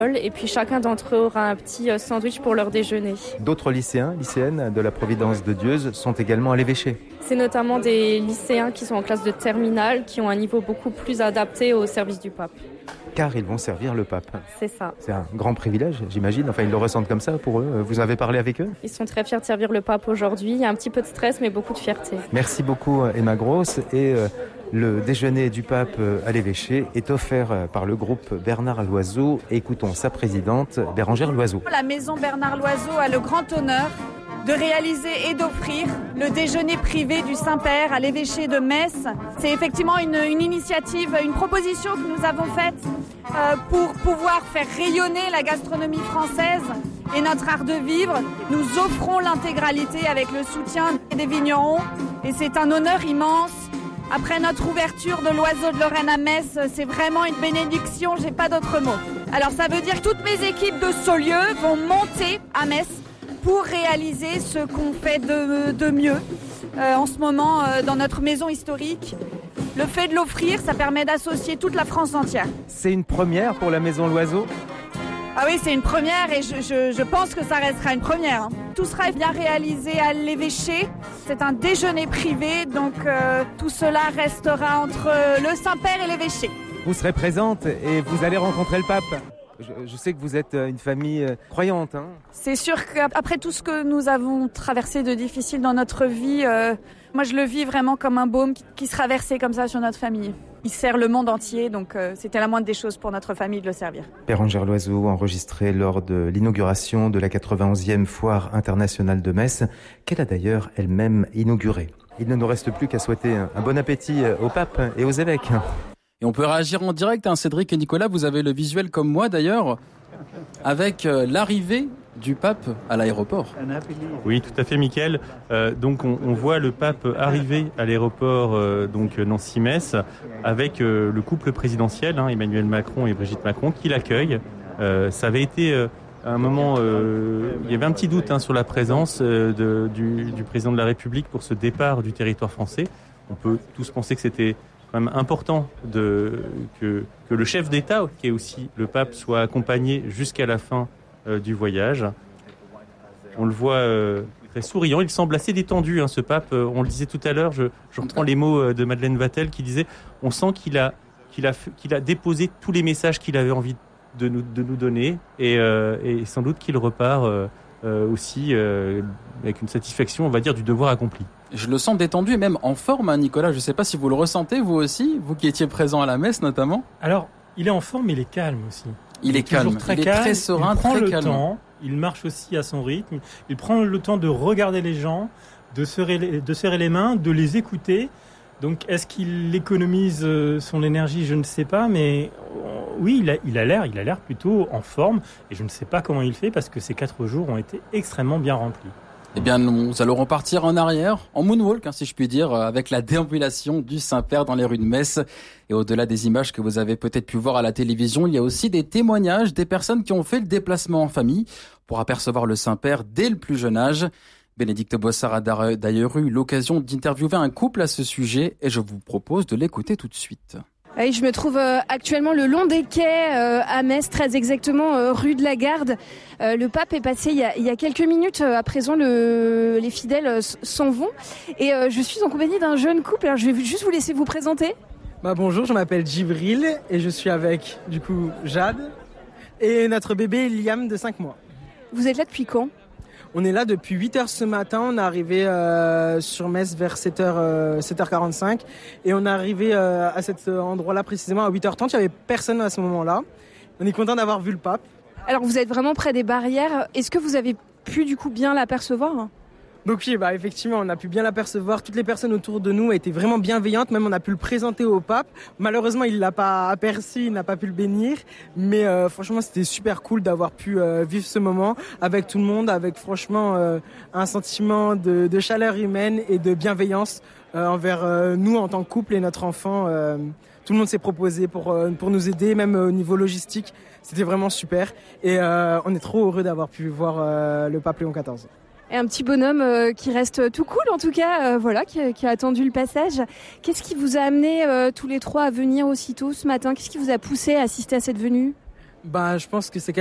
Et puis chacun d'entre eux aura un petit sandwich pour leur déjeuner. D'autres lycéennes de la Providence de Dieuze sont également à l'évêché. C'est notamment des lycéens qui sont en classe de terminale, qui ont un niveau beaucoup plus adapté au service du pape. Car ils vont servir le pape. C'est ça. C'est un grand privilège, j'imagine. Enfin, ils le ressentent comme ça pour eux. Vous avez parlé avec eux ? Ils sont très fiers de servir le pape aujourd'hui. Il y a un petit peu de stress, mais beaucoup de fierté. Merci beaucoup, Emma Gross. Et le déjeuner du pape à l'évêché est offert par le groupe Bernard Loiseau. Écoutons sa présidente, Bérangère Loiseau. La maison Bernard Loiseau a le grand honneur de réaliser et d'offrir le déjeuner privé du Saint-Père à l'évêché de Metz. C'est effectivement une initiative, une proposition que nous avons faite pour pouvoir faire rayonner la gastronomie française et notre art de vivre. Nous offrons l'intégralité avec le soutien des vignerons et c'est un honneur immense. Après notre ouverture de l'Oiseau de Lorraine à Metz, c'est vraiment une bénédiction, j'ai pas d'autre mot. Alors ça veut dire que toutes mes équipes de Saulieu vont monter à Metz pour réaliser ce qu'on fait de mieux en ce moment dans notre maison historique. Le fait de l'offrir, ça permet d'associer toute la France entière. C'est une première pour la maison Loiseau ? Ah oui, c'est une première et je pense que ça restera une première. Tout sera bien réalisé à l'évêché. C'est un déjeuner privé, donc tout cela restera entre le Saint-Père et l'évêché. Vous serez présente et vous allez rencontrer le pape. Je sais que vous êtes une famille croyante. C'est sûr qu'après tout ce que nous avons traversé de difficile dans notre vie, moi je le vis vraiment comme un baume qui sera versé comme ça sur notre famille. Il sert le monde entier, donc c'était la moindre des choses pour notre famille de le servir. Bérangère Loiseau, enregistrée lors de l'inauguration de la 91e Foire internationale de Metz, qu'elle a d'ailleurs elle-même inaugurée. Il ne nous reste plus qu'à souhaiter un bon appétit au pape et aux évêques. Et on peut réagir en direct, Cédric et Nicolas, vous avez le visuel comme moi d'ailleurs, avec l'arrivée du pape à l'aéroport. Oui, tout à fait, Mickaël. Donc on voit le pape arriver à l'aéroport donc Nancy-Metz avec le couple présidentiel, Emmanuel Macron et Brigitte Macron, qui l'accueillent. Ça avait été à un moment, il y avait un petit doute sur la présence du président de la République pour ce départ du territoire français. On peut tous penser que c'était quand même important que le chef d'État, qui est aussi le pape, soit accompagné jusqu'à la fin du voyage. On le voit très souriant, il semble assez détendu, ce pape. On le disait tout à l'heure, je reprends les mots de Madeleine Vatel qui disait on sent qu'il a déposé tous les messages qu'il avait envie de nous donner et sans doute qu'il repart aussi avec une satisfaction, on va dire, du devoir accompli. Je le sens détendu et même en forme, Nicolas. Je ne sais pas si vous le ressentez, vous aussi, vous qui étiez présent à la messe notamment. Alors, il est en forme, mais il est calme aussi. Il est calme, très il est calme, très serein, il prend très le calme. temps, il marche aussi à son rythme, il prend le temps de regarder les gens, de serrer les mains, de les écouter. Donc, est-ce qu'il économise son énergie ? Je ne sais pas, mais oui, il a l'air plutôt en forme. Et je ne sais pas comment il fait parce que ces 4 jours ont été extrêmement bien remplis. Eh bien, nous allons repartir en arrière, en moonwalk, si je puis dire, avec la déambulation du Saint-Père dans les rues de Metz. Et au-delà des images que vous avez peut-être pu voir à la télévision, il y a aussi des témoignages des personnes qui ont fait le déplacement en famille pour apercevoir le Saint-Père dès le plus jeune âge. Bénédicte Bossard a d'ailleurs eu l'occasion d'interviewer un couple à ce sujet et je vous propose de l'écouter tout de suite. Oui, je me trouve actuellement le long des quais à Metz, très exactement rue de la Garde. Le pape est passé il y a quelques minutes. À présent, les fidèles s'en vont. Et je suis en compagnie d'un jeune couple. Alors, je vais juste vous laisser vous présenter. Bonjour, je m'appelle Djibril et je suis avec, du coup, Jade et notre bébé Liam de 5 mois. Vous êtes là depuis quand ? On est là depuis 8h ce matin, on est arrivé sur Metz vers 7h45 et on est arrivé à cet endroit-là précisément à 8h30, il n'y avait personne à ce moment-là. On est content d'avoir vu le pape. Alors vous êtes vraiment près des barrières, est-ce que vous avez pu du coup bien l'apercevoir ? Donc oui, effectivement, on a pu bien l'apercevoir. Toutes les personnes autour de nous étaient vraiment bienveillantes. Même on a pu le présenter au pape. Malheureusement, il l'a pas aperçu, il n'a pas pu le bénir. Mais franchement, c'était super cool d'avoir pu vivre ce moment avec tout le monde, avec franchement un sentiment de chaleur humaine et de bienveillance envers nous en tant que couple et notre enfant. Tout le monde s'est proposé pour nous aider, même au niveau logistique. C'était vraiment super. Et on est trop heureux d'avoir pu voir le pape Léon XIV. Et un petit bonhomme qui reste tout cool en tout cas, qui a attendu le passage. Qu'est-ce qui vous a amené tous les trois à venir aussitôt ce matin ? Qu'est-ce qui vous a poussé à assister à cette venue ? Je pense que c'est